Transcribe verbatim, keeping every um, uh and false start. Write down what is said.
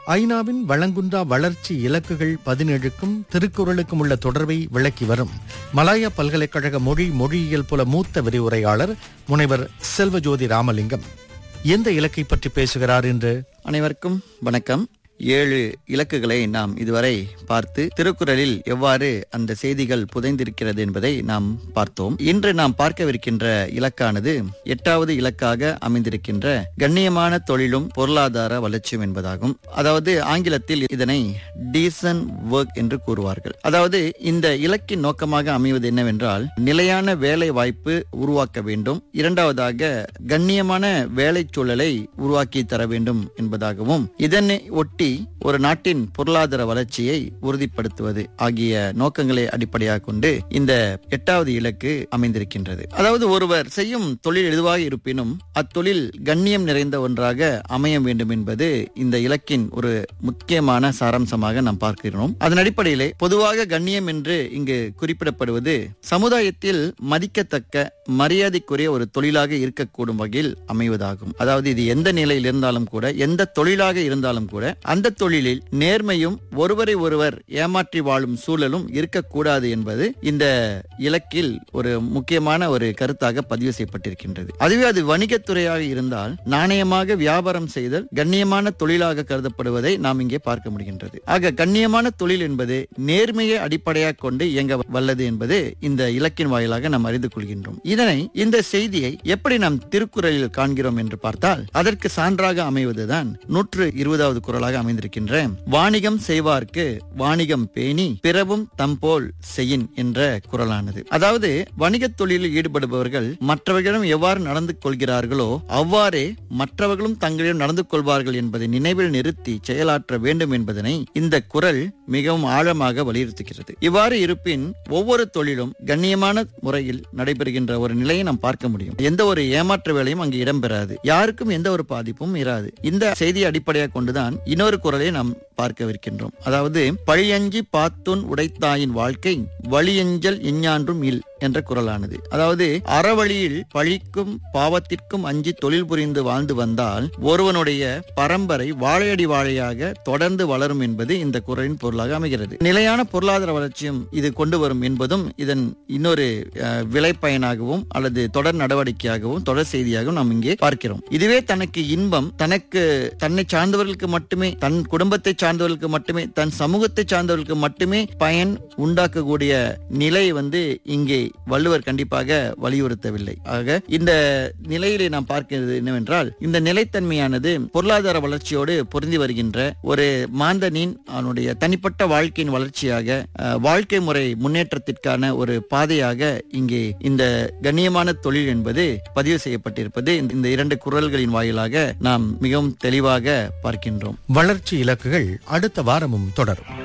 ஐநாவின் வளங்குன்றா வளர்ச்சி இலக்குகள் பதினேழுக்கும் திருக்குறளுக்கும் உள்ள தொடர்பை விளக்கி வரும் மலாயா பல்கலைக்கழக மொழி மொழியியல் புல மூத்த விரிவுரையாளர் முனைவர் செல்வஜோதி ராமலிங்கம் எந்த இலக்கை பற்றி பேசுகிறார் என்று. அனைவருக்கும் வணக்கம். ஏழு இலக்குகளை நாம் இதுவரை பார்த்து திருக்குறளில் எவ்வாறு அந்த செய்திகள் புதைந்திருக்கிறது என்பதை நாம் பார்த்தோம். இன்று நாம் பார்க்கவிருக்கின்ற இலக்கானது எட்டாவது இலக்காக அமைந்திருக்கின்ற கண்ணியமான தொழிலும் பொருளாதார வளர்ச்சியும் என்பதாகும். அதாவது ஆங்கிலத்தில் இதனை டீசன்ட் ஒர்க் என்று கூறுவார்கள். அதாவது இந்த இலக்கின் நோக்கமாக அமைவது என்னவென்றால் நிலையான வேலை வாய்ப்பு உருவாக்க வேண்டும், இரண்டாவதாக கண்ணியமான வேலை சூழலை உருவாக்கி தர வேண்டும் என்பதாகவும், இதனை ஒட்டி ஒரு நாட்டின் பொருளாதார வளர்ச்சியை உறுதிப்படுத்துவது ஆகிய நோக்கங்களை அடிப்படையாக கொண்டு இந்த எட்டாவது இலக்கு அமைந்திருக்கின்றது. அதாவது ஒருவர் செய்யும் தொழில் எதுவாக இருப்பினும் அத்தொழில் கண்ணியம் நிறைந்த ஒன்றாக அமைய வேண்டும் என்பது இந்த இலக்கின் ஒரு முக்கியமான சாராம்சமாக நாம் பார்க்கிறோம். அதன் அடிப்படையிலே பொதுவாக கண்ணியம் என்று இங்கு குறிப்பிடப்படுவது சமுதாயத்தில் மதிக்கத்தக்க மரியாதைக்குரிய ஒரு தொழிலாக இருக்கக்கூடும் வகையில் அமைவதாகும். அதாவது இது எந்த நிலையில் இருந்தாலும் கூட, எந்த தொழிலாக இருந்தாலும் கூட அந்த தொழிலில் நேர்மையும் ஒருவரை ஒருவர் ஏமாற்றி வாழும் சூழலும் இருக்கக்கூடாது என்பது இந்த இலக்கில் ஒரு முக்கியமான ஒரு கருத்தாக பதிவு செய்யப்பட்டிருக்கின்றது. அதுவே அது வணிகத்துறையாக இருந்தால் நாணயமாக வியாபாரம் செய்தல் கண்ணியமான தொழிலாக கருதப்படுவதை நாம் இங்கே பார்க்க முடிகின்றது. ஆக கண்ணியமான தொழில் என்பது நேர்மையை அடிப்படையாக கொண்டு இயங்க வல்லது என்பது இந்த இலக்கின் வாயிலாக நாம் அறிந்து கொள்கின்றோம். இதனை இந்த செய்தியை எப்படி நாம் திருக்குறளில் காண்கிறோம் என்று பார்த்தால் அதற்கு சான்றாக அமைவதுதான் நூற்று இருபதாவது குறளாக அமைந்திருக்கின்ற வாணிகம் செய்வார்க்கு வாணிகம் பேணி பிறவும் தம்போல் செய்யின் என்ற குறளானது. அதாவது வணிக தொழிலில் ஈடுபடுபவர்கள் மற்றவர்களிடம் எவ்வாறு நடந்து கொள்கிறார்களோ அவ்வாறே மற்றவர்களும் தங்களிடம் நடந்து கொள்வார்கள் என்பதை நினைவில் நிறுத்தி செயலாற்ற வேண்டும் என்பதனை இந்த குறள் மிகவும் ஆழமாக வலியுறுத்துகிறது. இவ்வாறு இருப்பின் ஒவ்வொரு தொழிலும் கண்ணியமான முறையில் நடைபெறுகின்ற ஒரு நிலையை நாம் பார்க்க முடியும். எந்த ஒரு ஏமாற்ற வேலையும் அங்கு இடம்பெறாது, யாருக்கும் எந்த ஒரு பாதிப்பும் இராது. இந்த செய்தியை அடிப்படையாக கொண்டுதான் இன்னொரு குறளை நாம் பார்க்கவிருக்கின்றோம். அதாவது பழியஞ்சி பாத்துன் உடைத்தாயின் வாழ்க்கை வழியஞ்சல் எஞ்ஞான்றும் இல் என்ற குறளானது. அதாவது அறவழியில் பழிக்கும் பாவத்திற்கும் அஞ்சி தொழில் புரிந்து வாழ்ந்து வந்தால் ஒருவனுடைய பரம்பரை வாழையடி வாழையாக தொடர்ந்து வளரும் என்பது இந்த குறளின் பொருளாக அமைகிறது. நிலையான பொருளாதார வளர்ச்சியும் இது கொண்டு வரும் என்பதும் இதன் இன்னொரு விளைப்பயனாகவும் அல்லது தொடர் நடவடிக்கையாகவும் தொடர் செய்தியாகவும் நாம் இங்கே பார்க்கிறோம். இதுவே தனக்கு இன்பம், தனக்கு தன்னை சார்ந்தவர்களுக்கு மட்டுமே, தன் குடும்பத்தை சார்ந்தவர்களுக்கு மட்டுமே, தன் சமூகத்தை சார்ந்தவர்களுக்கு மட்டுமே பயன் உண்டாக்கக்கூடிய நிலை வந்து இங்கே வள்ளுவர் கண்டிப்பாக வலியுறுத்தவில்லை. ஆக இந்த நிலையிலே நாம் பார்க்கிறது என்னவென்றால் இந்த நிலைத்தன்மையானது பொருளாதார வளர்ச்சியோடு பொருந்தி வருகின்ற ஒரு மாந்தனின் அவனுடைய தனிப்பட்ட வாழ்க்கையின் வளர்ச்சியாக, வாழ்க்கை முறை முன்னேற்றத்திற்கான ஒரு பாதையாக இங்கே இந்த கண்ணியமான தொழில் என்பது பதிவு செய்யப்பட்டிருப்பது இந்த இரண்டு குறள்களின் வாயிலாக நாம் மிகவும் தெளிவாக பார்க்கின்றோம். வளர்ச்சி இலக்குகள் அடுத்த வாரமும் தொடரும்.